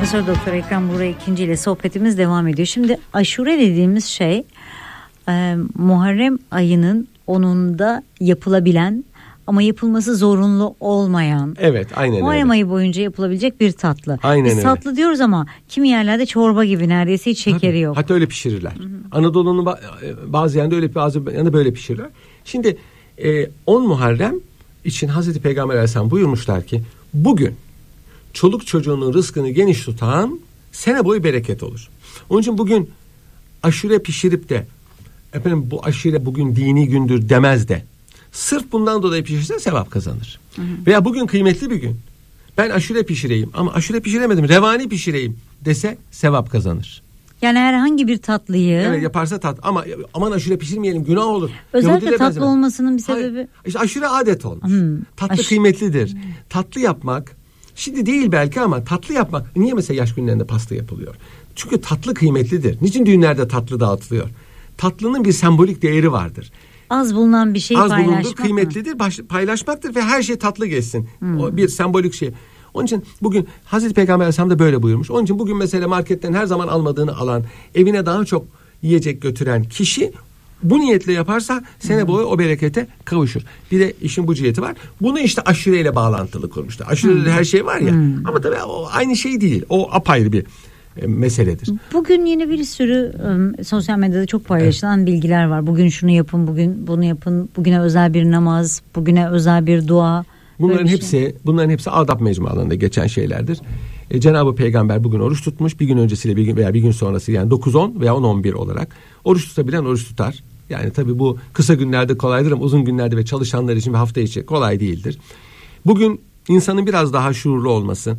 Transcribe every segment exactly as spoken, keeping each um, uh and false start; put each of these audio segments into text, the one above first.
Profesör Doktor Ekrem Buğra ikinci ile sohbetimiz devam ediyor. Şimdi aşure dediğimiz şey e, Muharrem ayının onunda yapılabilen ama yapılması zorunlu olmayan. Evet, aynen öyle. Muharrem ayı boyunca yapılabilecek bir tatlı. Aynen Biz öyle. tatlı diyoruz ama kimi yerlerde çorba gibi, neredeyse hiç şekeri Tabii. yok. Hatta öyle pişirirler. Hı hı. Anadolu'nun bazı yerinde öyle, bazı yerinde böyle pişirirler. Şimdi e, on Muharrem için Hazreti Peygamber Aleyhisselam buyurmuşlar ki bugün çoluk çocuğunun rızkını geniş tutan sene boyu bereket olur. Onun için bugün aşure pişirip de efendim bu aşure bugün dini gündür demez de sırf bundan dolayı pişirse sevap kazanır. Hı hı. Veya bugün kıymetli bir gün, ben aşure pişireyim ama aşure pişiremedim, revani pişireyim dese sevap kazanır. Yani herhangi bir tatlıyı. Evet, yaparsa tat ama aman aşure pişirmeyelim, günah olur. Özellikle tatlı benzemez. olmasının bir sebebi. Hayır, işte aşure adet olmuş. Hmm. Tatlı Aş- kıymetlidir. Hmm. Tatlı yapmak şimdi değil belki ama tatlı yapmak. Niye mesela yaş günlerinde pasta yapılıyor? Çünkü tatlı kıymetlidir. Niçin düğünlerde tatlı dağıtılıyor? Tatlının bir sembolik değeri vardır. Az bulunan bir şey Az paylaşmak bulundur, kıymetlidir, baş, paylaşmaktır ve her şey tatlı geçsin. Hmm. O bir sembolik şey. Onun için bugün Hazreti Peygamber Aleyhisselam da böyle buyurmuş. Onun için bugün mesela marketten her zaman almadığını alan, evine daha çok yiyecek götüren kişi bu niyetle yaparsa sene hmm. boyu o berekete kavuşur. Bir de işin bu ciheti var. Bunu işte aşureyle bağlantılı kurmuşlar. Aşurede hmm. her şey var ya. Hmm. Ama tabii o aynı şey değil. O apayrı bir e, meseledir. Bugün yine bir sürü e, sosyal medyada çok paylaşılan evet. bilgiler var. Bugün şunu yapın, bugün bunu yapın. Bugüne özel bir namaz, bugüne özel bir dua. Bunların hepsi, şey. bunların hepsi adab mecmualarında geçen şeylerdir. E, Cenab-ı Peygamber bugün oruç tutmuş. Bir gün öncesiyle bir gün veya bir gün sonrası, yani dokuz on veya on on bir olarak oruç tutabilen oruç tutar. Yani tabii bu kısa günlerde kolaydır ama uzun günlerde ve çalışanlar için ve hafta içi kolay değildir. Bugün insanın biraz daha şuurlu olması,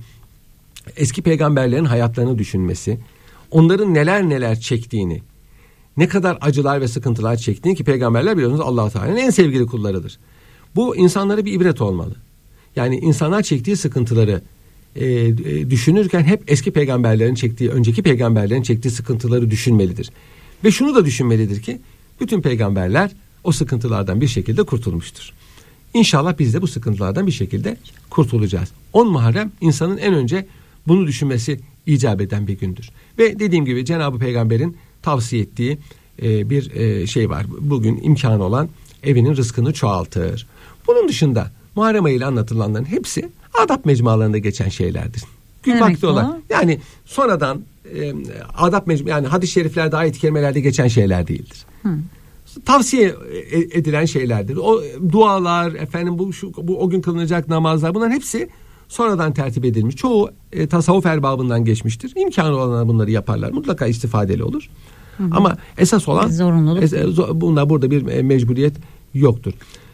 eski peygamberlerin hayatlarını düşünmesi, onların neler neler çektiğini, ne kadar acılar ve sıkıntılar çektiğini, ki peygamberler biliyorsunuz Allah-u Teala'nın en sevgili kullarıdır. Bu insanlara bir ibret olmalı. Yani insanlar çektiği sıkıntıları e, e, düşünürken hep eski peygamberlerin çektiği, önceki peygamberlerin çektiği sıkıntıları düşünmelidir. Ve şunu da düşünmelidir ki bütün peygamberler o sıkıntılardan bir şekilde kurtulmuştur. İnşallah biz de bu sıkıntılardan bir şekilde kurtulacağız. on Muharrem insanın en önce bunu düşünmesi icap eden bir gündür. Ve dediğim gibi Cenab-ı Peygamber'in tavsiye ettiği e, bir e, şey var. Bugün imkanı olan evinin rızkını çoğaltır. Bunun dışında Muharrem ayı ile anlatılanların hepsi adab mecmualarında geçen şeylerdir. Gün vakti olan. Yani sonradan e, adab mecmu, yani hadis-i şeriflerde, ayet-i kerimelerde geçen şeyler değildir. Hı. Tavsiye edilen şeylerdir. O dualar, efendim bu şu bu o gün kılınacak namazlar, bunların hepsi sonradan tertip edilmiş. Çoğu e, tasavvuf erbabından geçmiştir. İmkanı olanlar bunları yaparlar. Mutlaka istifadeli olur. Hı hı. Ama esas olan zorunluluk. Es, bunda burada bir mecburiyet yoktur.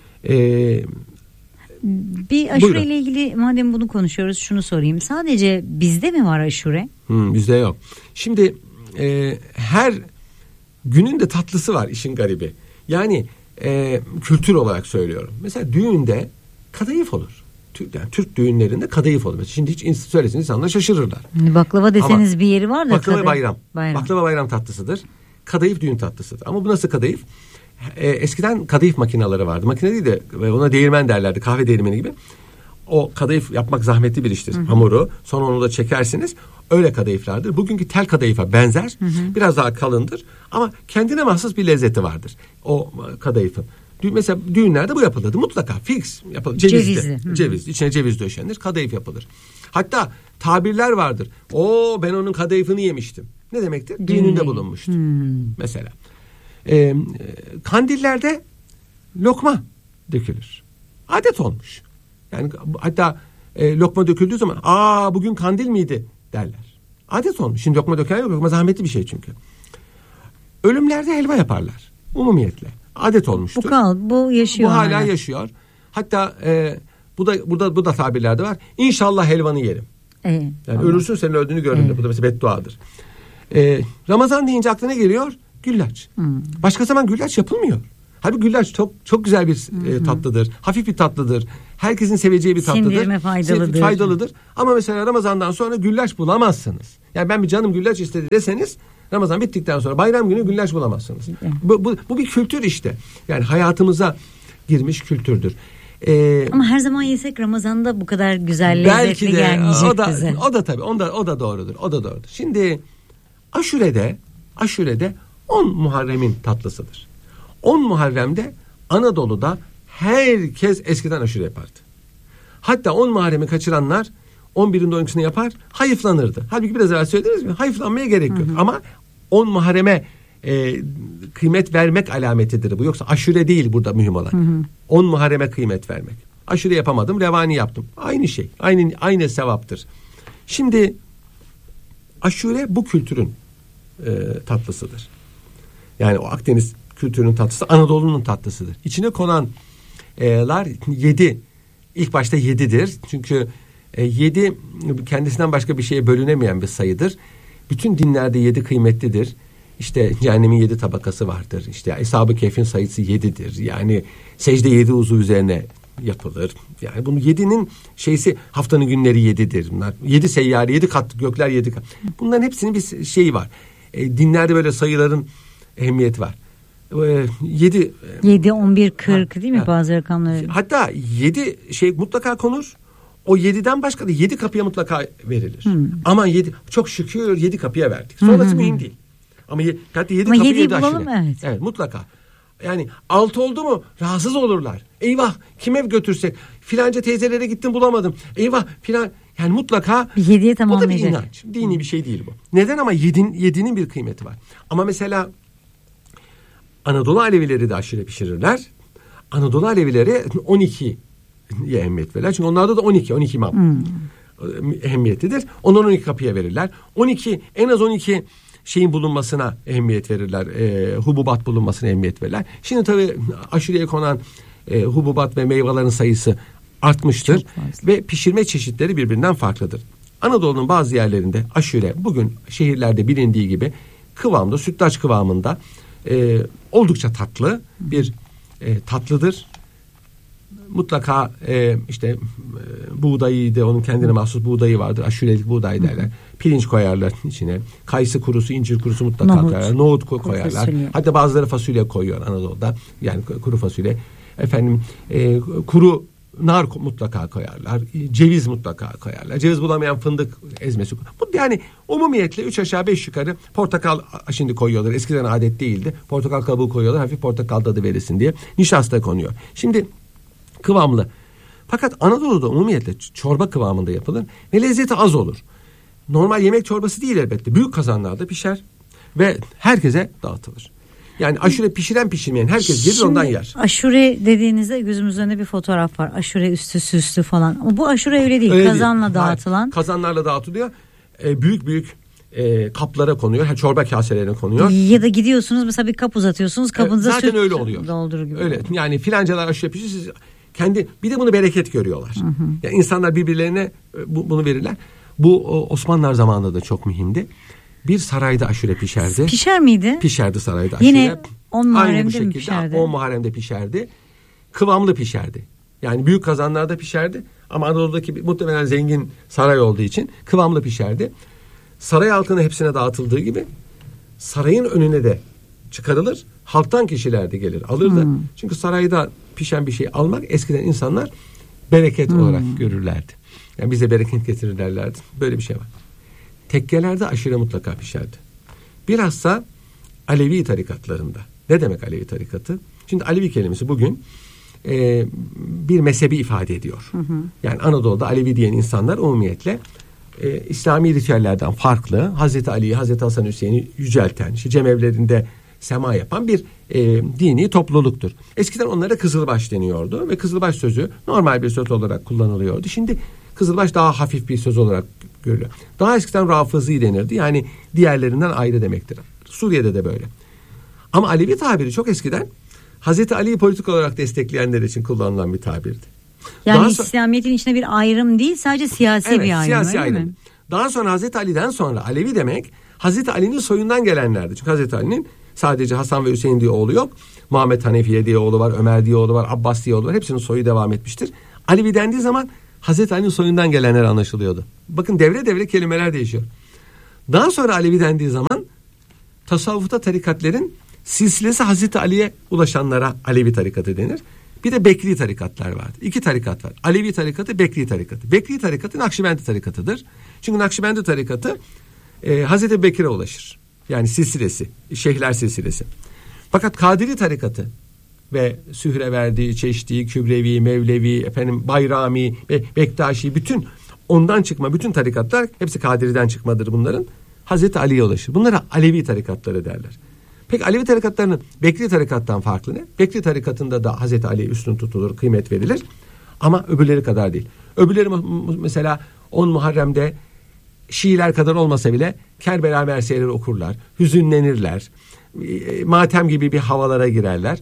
Ee, bir aşure ile ilgili madem bunu konuşuyoruz, şunu sorayım. Sadece bizde mi var aşure? Hmm, bizde yok. Şimdi e, her günün de tatlısı var, işin garibi. Yani e, kültür olarak söylüyorum. Mesela düğünde kadayıf olur. Yani Türk düğünlerinde kadayıf olur. Şimdi hiç söylesin insanlar şaşırırlar. Baklava deseniz ama bir yeri var da. Baklava bayram. bayram. Baklava bayram tatlısıdır. Kadayıf düğün tatlısıdır. Ama bu nasıl kadayıf? Ee, eskiden kadayıf makineleri vardı. Makine değil de ona değirmen derlerdi. Kahve değirmeni gibi. O kadayıf yapmak zahmetli bir iştir. Hı hı. Hamuru. Sonra onu da çekersiniz. Öyle kadayıflardır. Bugünkü tel kadayıfa benzer. Hı hı. Biraz daha kalındır. Ama kendine mahsus bir lezzeti vardır. O kadayıfın. Mesela düğünlerde bu yapılırdı. Mutlaka fix yapılır. Cevizli. Cevizli. Ceviz. İçine ceviz döşenir. Kadayıf yapılır. Hatta tabirler vardır. O ben onun kadayıfını yemiştim. Ne demektir? Düğününde bulunmuştu. Hmm. Mesela. Ee, kandillerde lokma dökülür. Adet olmuş. Yani hatta e, lokma döküldüğü zaman aa bugün kandil miydi derler. Adet olmuş. Şimdi lokma döken yok. Lokma zahmetli bir şey çünkü. Ölümlerde helva yaparlar. Umumiyetle. Adet olmuştur. Bu kal, bu yaşıyor. Bu hala, hala yaşıyor. Hatta e, bu da burada bu da tabirlerde var. İnşallah helvanı yerim. Ee, yani Allah. Ölürsün, senin öldüğünü gördüğünde. Ee. Bu da mesela bedduadır. E, Ramazan deyince aklına geliyor güllaç. Hmm. Başka zaman güllaç yapılmıyor. Halbuki güllaç çok çok güzel bir e, tatlıdır. Hafif bir tatlıdır. Herkesin seveceği bir tatlıdır. Sindirime faydalıdır. faydalıdır. Ama mesela Ramazan'dan sonra güllaç bulamazsınız. Yani ben bir canım güllaç istedi deseniz Ramazan bittikten sonra bayram günü güllaç bulamazsınız. Bu, bu, bu bir kültür işte. Yani hayatımıza girmiş kültürdür. Ee, Ama her zaman yesek Ramazan'da bu kadar güzel belki lezzetli de gelmeyecek o da, bize. o da tabii, o da, o da doğrudur. O da doğrudur. Şimdi aşurede, aşurede on Muharrem'in tatlısıdır. on Muharrem'de Anadolu'da herkes eskiden aşure yapardı. Hatta on Muharrem'i kaçıranlar on birinde on ikisinde yapar, hayıflanırdı. Halbuki biraz evvel söylediniz mi? Hayıflanmaya gerek yok. Hı hı. Ama on Muharrem'e e, kıymet vermek alametidir bu. Yoksa aşure değil burada mühim olan. Hı hı. on Muharrem'e kıymet vermek. Aşure yapamadım, revani yaptım. Aynı şey. Aynı aynı sevaptır. Şimdi aşure bu kültürün e, tatlısıdır. Yani o Akdeniz kültürünün tatlısı, Anadolu'nun tatlısıdır. İçine konanlar yedi. İlk başta yedidir. Çünkü e, yedi kendisinden başka bir şeye bölünemeyen bir sayıdır. Bütün dinlerde yedi kıymetlidir. İşte cehennemin yedi tabakası vardır. İşte Eshab-ı Kehf'in sayısı yedidir. Yani secde yedi uzu üzerine yapılır. Yani bunu yedinin şeysi, haftanın günleri yedidir. Bunlar yedi seyyare, yedi kat, gökler yedi kat. Bunların hepsinin bir şeyi var. E, dinlerde böyle sayıların ehemmiyeti var. E, yedi. Yedi, on bir, kırk değil mi ha. bazı rakamları? Hatta yedi şey mutlaka konur. O yediden başka da yedi kapıya mutlaka verilir. Hmm. Ama yedi, çok şükür yedi kapıya verdik. Sonrası hmm. mühim değil. Ama yedi, hatta yedi kapıyı yedi bulalım, evet. Evet, mutlaka. Yani altı oldu mu rahatsız olurlar. Eyvah, kime götürsek? Filanca teyzelere gittim bulamadım. Eyvah filan. Yani mutlaka yediye tamamlayacak. O da bir inanç. Dini bir şey değil bu. Neden? Ama yedin, yedinin bir kıymeti var. Ama mesela Anadolu Alevileri de aşure pişirirler. Anadolu Alevileri on ikiye ehemmiyet verirler. Çünkü onlarda da on iki, on iki imam hmm. ehemmiyetlidir. Ondan on iki kapıya verirler. on iki, en az on iki şeyin bulunmasına ehemmiyet verirler. E, hububat bulunmasına ehemmiyet verirler. Şimdi tabii aşureye konan e, hububat ve meyvelerin sayısı artmıştır. Ve pişirme çeşitleri birbirinden farklıdır. Anadolu'nun bazı yerlerinde aşure bugün şehirlerde bilindiği gibi kıvamda, sütlaç kıvamında e, oldukça tatlı bir e, tatlıdır. Mutlaka e, işte e, buğdayı da, onun kendine mahsus buğdayı vardır. Aşurelik buğday derler. Hı hı. Pirinç koyarlar içine. Kayısı kurusu, incir kurusu mutlaka Nohut. koyarlar. Nohut ko- koyarlar. Fasulye. Hatta bazıları fasulye koyuyor Anadolu'da. Yani kuru fasulye. Efendim e, kuru nar mutlaka koyarlar. Ceviz mutlaka koyarlar. Ceviz bulamayan fındık ezmesi. Yani umumiyetle üç aşağı beş yukarı portakal şimdi koyuyorlar. Eskiden adet değildi. Portakal kabuğu koyuyorlar. Hafif portakal tadı verilsin diye. Nişasta konuyor. Şimdi kıvamlı. Fakat Anadolu'da umumiyetle çorba kıvamında yapılır ve lezzeti az olur. Normal yemek çorbası değil elbette. Büyük kazanlarda pişer ve herkese dağıtılır. Yani aşure pişiren pişirmeyen herkes gelir ondan yer. Aşure dediğinizde gözümüzün önünde bir fotoğraf var. Aşure üstü süslü falan. Ama bu aşure öyle değil. Öyle Kazanla değil. dağıtılan. Hayır, kazanlarla dağıtılıyor. Ee, büyük büyük e, kaplara konuyor. Yani çorba kaselerine konuyor. Ya da gidiyorsunuz mesela bir kap uzatıyorsunuz. Kapınıza ee, zaten süt öyle oluyor. Doldurur gibi. Öyle. Yani filancalar aşure pişiyor. Siz kendi bir de bunu bereket görüyorlar. Hı hı. Yani insanlar birbirlerine bu, bunu verirler. Bu Osmanlılar zamanında da çok mühimdi. Bir sarayda aşure pişerdi. Pişer miydi? Pişerdi sarayda aşure. Yine on Muharrem'de mi pişerdi? on Muharrem'de pişerdi. Kıvamlı pişerdi. Yani büyük kazanlarda pişerdi. Ama Anadolu'daki muhtemelen zengin saray olduğu için kıvamlı pişerdi. Saray halkına hepsine dağıtıldığı gibi sarayın önüne de çıkarılır. Halktan kişiler de gelir alır da. Hmm. Çünkü sarayda pişen bir şey almak eskiden insanlar bereket hmm. olarak görürlerdi. Yani bize bereket getirir derlerdi. Böyle bir şey var. Tekkelerde aşure mutlaka pişerdi. Bilhassa Alevi tarikatlarında. Ne demek Alevi tarikatı? Şimdi Alevi kelimesi bugün e, bir mezhebi ifade ediyor. Hı hı. Yani Anadolu'da Alevi diyen insanlar umumiyetle e, İslami ritüellerden farklı Hazreti Ali'yi, Hazreti Hasan Hüseyin'i yücelten, işte cemevlerinde sema yapan bir e, dini topluluktur. Eskiden onlara Kızılbaş deniyordu ve Kızılbaş sözü normal bir söz olarak kullanılıyordu. Şimdi Kızılbaş daha hafif bir söz olarak görülüyor. Daha eskiden Rafızi denirdi. Yani diğerlerinden ayrı demektir. Suriye'de de böyle. Ama Alevi tabiri çok eskiden Hazreti Ali'yi politik olarak destekleyenler için kullanılan bir tabirdi. Yani daha İslamiyet'in so- içinde bir ayrım değil, sadece siyasi evet, bir ayrım. Siyasi ayrım. Mi? Daha sonra Hazreti Ali'den sonra Alevi demek Hazreti Ali'nin soyundan gelenlerdi. Çünkü Hazreti Ali'nin sadece Hasan ve Hüseyin diye oğlu yok. Muhammed Hanefiye diye oğlu var, Ömer diye oğlu var, Abbas diye oğlu var. Hepsinin soyu devam etmiştir. Alevi dendiği zaman Hazreti Ali'nin soyundan gelenler anlaşılıyordu. Bakın devre devre kelimeler değişiyor. Daha sonra Alevi dendiği zaman tasavvufta tarikatlerin silsilesi Hazreti Ali'ye ulaşanlara Alevi tarikatı denir. Bir de Bekri tarikatlar vardır. İki tarikat var. Alevi tarikatı, Bekri tarikatı. Bekri tarikatı Nakşibendi tarikatıdır. Çünkü Nakşibendi tarikatı e, Hazreti Bekir'e ulaşır. Yani silsilesi, şeyhler silsilesi. Fakat Kadiri tarikatı ve Sühreverdi, Çeşdi, Kübrevi, Mevlevi, efendim Bayrami ve Bektaşi, bütün ondan çıkma bütün tarikatlar hepsi Kadiri'den çıkmadır bunların. Hazreti Ali'ye ulaşır. Bunlara Alevi tarikatları derler. Peki Alevi tarikatlarının Bekri tarikattan farklı ne? Bekri tarikatında da Hazreti Ali üstün tutulur, kıymet verilir. Ama öbürleri kadar değil. Öbürleri mesela on Muharrem'de Şiiler kadar olmasa bile Kerbela mersiyeleri okurlar, hüzünlenirler, matem gibi bir havalara girerler.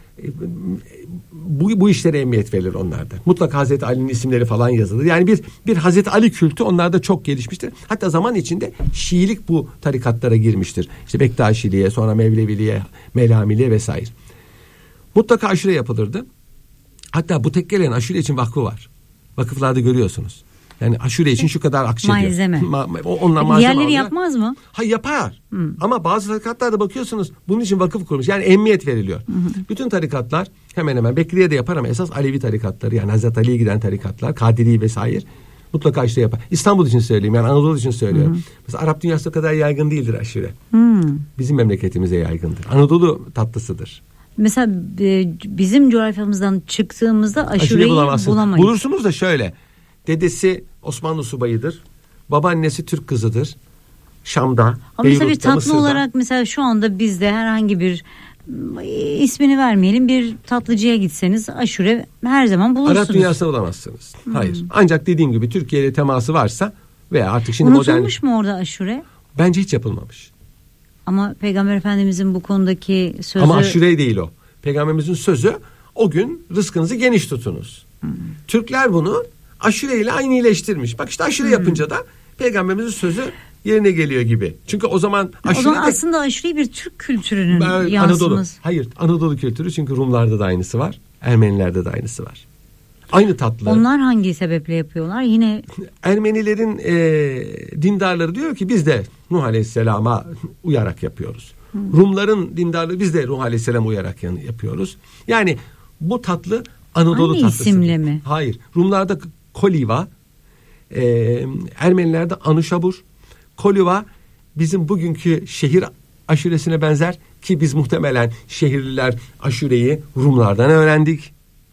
Bu, bu işlere emniyet verilir onlarda. Mutlaka Hazreti Ali'nin isimleri falan yazılır. Yani bir bir Hazreti Ali kültü onlarda çok gelişmiştir. Hatta zaman içinde Şiilik bu tarikatlara girmiştir. İşte Bektaşiliğe, sonra Mevleviliğe, Melamiliğe vesaire. Mutlaka aşure yapılırdı. Hatta bu tekkelerin aşure için vakfı var. Vakıflarda görüyorsunuz. Yani aşure için şu kadar akçe diyor. Malzeme. Ma- onlar malzeme Diğerleri alıyor. yapmaz mı? Ha yapar. Hmm. Ama bazı tarikatlarda bakıyorsunuz bunun için vakıf kurmuş. Yani emniyet veriliyor. Hmm. Bütün tarikatlar hemen hemen Bekriye de yapar ama esas Alevi tarikatları, yani Hazreti Ali'ye giden tarikatlar, Kadiri vesaire mutlaka işte yapar. İstanbul için söyleyeyim, yani Anadolu için söylüyorum. Hmm. Mesela Arap dünyası kadar yaygın değildir aşure. Hmm. Bizim memleketimize yaygındır. Anadolu tatlısıdır. Mesela e, bizim coğrafyamızdan çıktığımızda aşureyi bulamayız. Bulursunuz da şöyle. Dedesi Osmanlı subayıdır. Babaannesi Türk kızıdır. Şam'da, ama mesela bir Beyrut'ta, tatlı Mısır'da. olarak mesela şu anda bizde herhangi bir, ismini vermeyelim, bir tatlıcıya gitseniz aşure her zaman bulursunuz. Arap dünyasında bulamazsınız. Hmm. Hayır. Ancak dediğim gibi Türkiye ile teması varsa veya artık şimdi unutulmuş modern... mu orada aşure? Bence hiç yapılmamış. Ama Peygamber Efendimizin bu konudaki sözü... Ama aşure değil o. Peygamberimizin sözü o gün rızkınızı geniş tutunuz. Hmm. Türkler bunu aşure ile aynıleştirmiş. Bak işte aşure hmm. yapınca da Peygamberimizin sözü yerine geliyor gibi. Çünkü o zaman aşure o zaman de, aslında aşureyi bir Türk kültürünün ben, yansıması. Anadolu. Hayır, Anadolu kültürü, çünkü Rumlarda da aynısı var. Ermenilerde de aynısı var. Aynı tatlı. Onlar hangi sebeple yapıyorlar? Yine Ermenilerin e, dindarları diyor ki biz de Nuh Aleyhisselam'a uyarak yapıyoruz. Hmm. Rumların dindarları biz de Nuh Aleyhisselam'a uyarak yapıyoruz. Yani bu tatlı Anadolu aynı tatlısı. isimle mi? Hayır. Rumlarda koliva, e, Ermenilerde anuşabur. Koliva bizim bugünkü şehir aşuresine benzer ki biz muhtemelen şehirliler aşureyi Rumlardan öğrendik.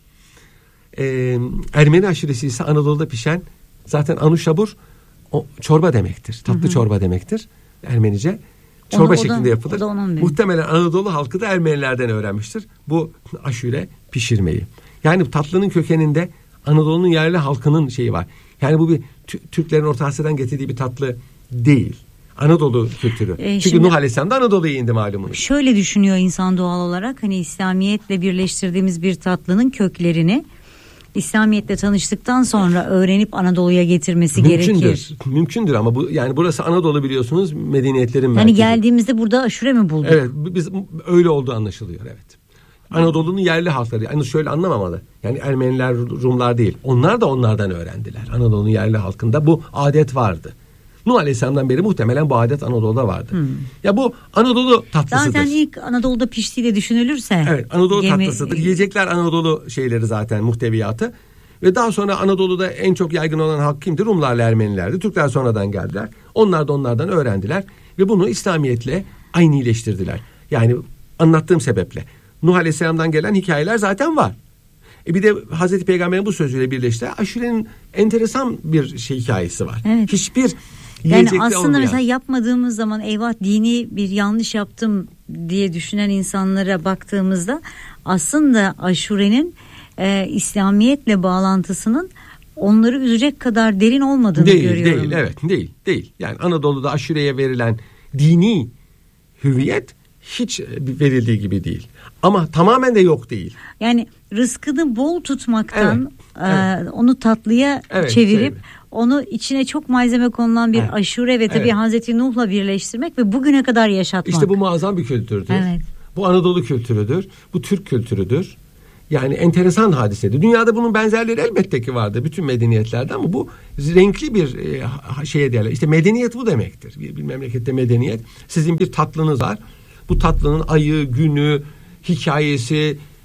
Ee, Ermeni aşuresi ise Anadolu'da pişen, zaten anuşabur o çorba demektir. Tatlı hı hı. çorba demektir Ermenice. Çorba onu, şeklinde da, yapılır. Muhtemelen Anadolu halkı da Ermenilerden öğrenmiştir bu aşure pişirmeyi. Yani tatlının kökeninde Anadolu'nun yerli halkının şeyi var. Yani bu bir Türklerin Orta Asya'dan getirdiği bir tatlı değil. Anadolu kültürü. E, Çünkü Nuh Aleyhisselam da Anadolu'ya indi malumunuz. Şöyle düşünüyor insan doğal olarak, hani İslamiyetle birleştirdiğimiz bir tatlının köklerini İslamiyetle tanıştıktan sonra öğrenip Anadolu'ya getirmesi Mümkündür. gerekir. Mümkündür ama bu, yani burası Anadolu biliyorsunuz, medeniyetlerin yani merkezi. Yani geldiğimizde burada aşure mi bulduk? Evet, biz öyle olduğu anlaşılıyor, evet. Anadolu'nun yerli halkları, yani şöyle anlamamalı. Yani Ermeniler, Rumlar değil. Onlar da onlardan öğrendiler. Anadolu'nun yerli halkında bu adet vardı. Nuh Aleyhisselam'dan beri muhtemelen bu adet Anadolu'da vardı. Hmm. Ya bu Anadolu tatlısıdır. Zaten ilk Anadolu'da piştiği de düşünülürse. Evet, Anadolu gemi... tatlısıdır. Yiyecekler Anadolu şeyleri zaten, muhteviyatı. Ve daha sonra Anadolu'da en çok yaygın olan halk kimdi? Rumlarla Ermenilerdi. Türkler sonradan geldiler. Onlar da onlardan öğrendiler. Ve bunu İslamiyetle aynileştirdiler. Yani anlattığım sebeple. Nuh Aleyhisselam'dan gelen hikayeler zaten var. E bir de Hazreti Peygamber'in bu sözüyle birleşti. Aşurenin enteresan bir şey hikayesi var. Evet. Hiçbir yani aslında olmayan. Mesela yapmadığımız zaman eyvah dini bir yanlış yaptım diye düşünen insanlara baktığımızda aslında aşurenin e, İslamiyetle bağlantısının onları üzecek kadar derin olmadığını değil, görüyorum. Değil, evet, değil, değil. Yani Anadolu'da aşureye verilen dini hüviyet hiç verildiği gibi değil. Ama tamamen de yok değil. Yani rızkını bol tutmaktan evet, e, evet. onu tatlıya evet, çevirip evet. onu içine çok malzeme konulan bir evet. aşure ve tabii evet. Hazreti Nuh'la birleştirmek ve bugüne kadar yaşatmak. İşte bu muazzam bir kültürdür. Evet. Bu Anadolu kültürüdür. Bu Türk kültürüdür. Yani enteresan hadisedir. Dünyada bunun benzerleri elbette ki vardı bütün medeniyetlerde, ama bu renkli bir e, şeye değerli. İşte medeniyet bu demektir. Bir, bir memlekette medeniyet. Sizin bir tatlınız var. Bu tatlının ayı, günü, hikayesi,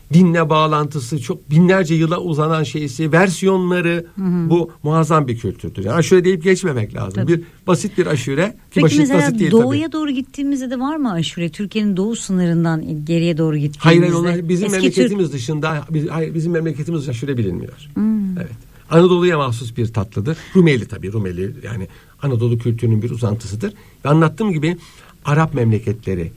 dinle bağlantısı, çok binlerce yıla uzanan şeysi, versiyonları, hı hı. bu muazzam bir kültürdür. Yani aşure deyip geçmemek lazım. Tabii. Bir basit bir aşure ki Peki basit, mesela basit değil doğuya tabii. doğru gittiğimizde de var mı aşure? Türkiye'nin doğu sınırından geriye doğru gittiğimizde. Hayır, hayır onlar bizim Eski memleketimiz Türk... dışında, biz, hayır, bizim memleketimiz dışında aşure bilinmiyor. Hmm. Evet. Anadolu'ya mahsus bir tatlıdır. Rumeli tabii, Rumeli yani Anadolu kültürünün bir uzantısıdır. Ve anlattığım gibi Arap memleketleri,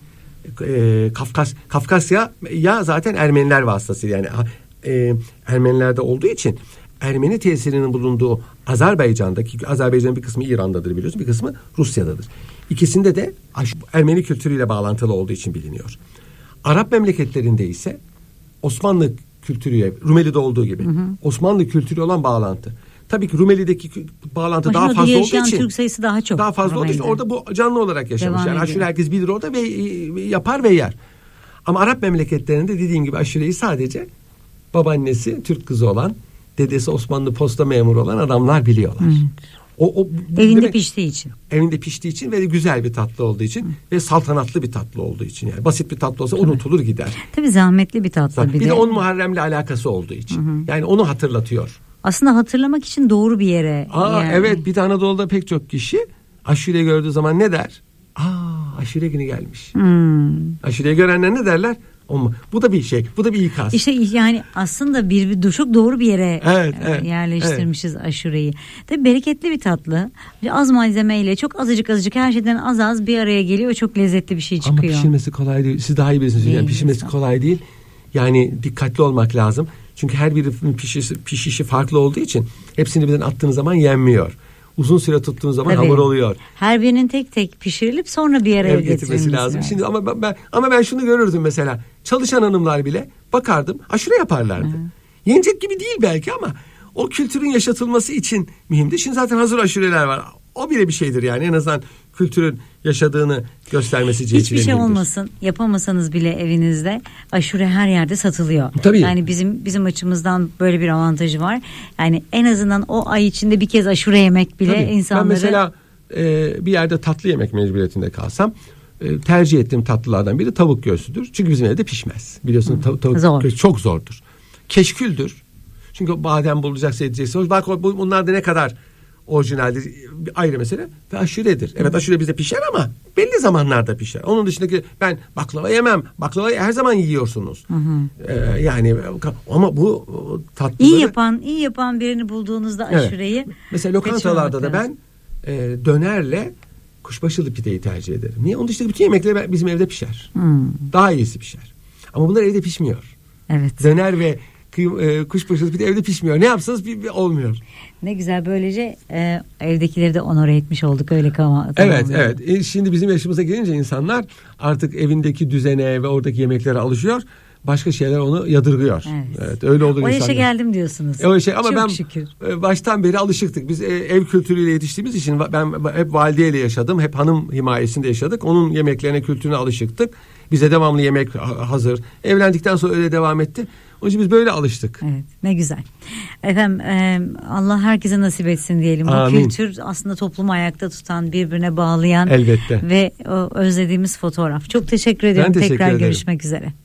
e, Kafkas, Kafkasya ya zaten Ermeniler vasıtasıyla yani e, Ermenilerde olduğu için Ermeni tesirinin bulunduğu Azerbaycan'daki, Azerbaycan'ın bir kısmı İran'dadır biliyorsun, bir kısmı Rusya'dadır. İkisinde de Ermeni kültürüyle bağlantılı olduğu için biliniyor. Arap memleketlerinde ise Osmanlı kültürüyle, Rumeli'de olduğu gibi, hı hı. Osmanlı kültürü olan bağlantı. Tabii ki Rumeli'deki bağlantı Başına daha fazla olduğu için Türk sayısı daha çok. Daha fazla olduğu için orada bu canlı olarak yaşamış. Devam yani ediyor. Aşure herkes bilir orada ve yapar ve yer. Ama Arap memleketlerinde dediğim gibi aşureyi sadece babaannesi Türk kızı olan, dedesi Osmanlı posta memuru olan adamlar biliyorlar. Hmm. O, o evinde demek, piştiği için. Evinde piştiği için ve güzel bir tatlı olduğu için hmm. ve saltanatlı bir tatlı olduğu için. Yani basit bir tatlı olsa Tabii. unutulur gider. Tabii zahmetli bir tatlı bir, bir de. Bir de on Muharrem'le alakası olduğu için. Hmm. Yani onu hatırlatıyor. Aslında hatırlamak için doğru bir yere. Aa yani. Evet, bir de Anadolu'da pek çok kişi aşure gördüğü zaman ne der? Aa aşure günü gelmiş. Hmm. Aşureyi görenler ne derler? Bu da bir şey, bu da bir ikaz. İşte yani aslında bir, bir çok doğru bir yere evet, evet, yerleştirmişiz evet. aşureyi. Tabii bereketli bir tatlı. Az malzemeyle çok azıcık azıcık her şeyden az az bir araya geliyor. Çok lezzetli bir şey çıkıyor. Ama pişirmesi kolay değil. Siz daha iyi bilirsiniz. Yani pişirmesi kolay değil. Yani dikkatli olmak lazım. Çünkü her birinin pişişi, pişişi farklı olduğu için hepsini birden attığınız zaman yenmiyor. Uzun süre tuttuğunuz zaman Tabii. hamur oluyor. Her birinin tek tek pişirilip sonra bir araya getirilmesi lazım. lazım. Şimdi ama ben, ben ama ben şunu görürdüm mesela. Çalışan hanımlar bile bakardım aşure yaparlardı. Hı. Yenecek gibi değil belki ama o kültürün yaşatılması için mühimdi. Şimdi zaten hazır aşureler var. O bile bir şeydir yani en azından kültürün yaşadığını göstermesi için. Hiçbir şey olmasın, yapamasanız bile evinizde aşure her yerde satılıyor. Tabii. Yani bizim bizim açımızdan böyle bir avantajı var. Yani en azından o ay içinde bir kez aşure yemek bile Tabii. insanları. Ben mesela e, bir yerde tatlı yemek mecburiyetinde kalsam e, tercih ettiğim tatlılardan biri tavuk göğsüdür. Çünkü bizim evde pişmez. Biliyorsun tav- tavuk Zor. göğsü çok zordur. Keşküldür. Çünkü badem bulacaksa edecekse. Bak bunlar da ne kadar orijinaldir, ayrı mesele. Ve aşuredir. Evet, aşure bizde pişer ama belli zamanlarda pişer. Onun dışındaki ben baklava yemem. Baklavayı her zaman yiyorsunuz. Hı hı. Ee, yani ama bu tatlıları iyi yapan, iyi yapan birini bulduğunuzda aşureyi. Evet. Mesela lokantalarda da ben e, dönerle kuşbaşılı pideyi tercih ederim. Niye? Onun dışındaki bütün yemekler bizim evde pişer. Hı. Daha iyisi pişer. Ama bunlar evde pişmiyor. Evet. Döner ve e, kuşbaşılı pide evde pişmiyor. Ne yapsanız bir, bir olmuyor. Ne güzel, böylece e, evdekileri de onore etmiş olduk öyle kama. Evet evet. E, şimdi bizim yaşımıza gelince insanlar artık evindeki düzene ve oradaki yemeklere alışıyor. Başka şeyler onu yadırgıyor. Evet. Evet, öyle olur. O yaşa insanlar. geldim diyorsunuz. O yaşa, ama Çok ben şükür. baştan beri alışıktık. Biz ev kültürüyle yetiştiğimiz için ben hep valideyle yaşadım. Hep hanım himayesinde yaşadık. Onun yemeklerine, kültürüne alışıktık. Bize devamlı yemek hazır. Evlendikten sonra öyle devam etti. Onun için biz böyle alıştık. Evet, ne güzel. Efendim e, Allah herkese nasip etsin diyelim. Amin. Bu kültür aslında toplumu ayakta tutan, birbirine bağlayan Elbette. ve o özlediğimiz fotoğraf. Çok teşekkür ediyorum. Ben teşekkür Tekrar ederim. görüşmek üzere.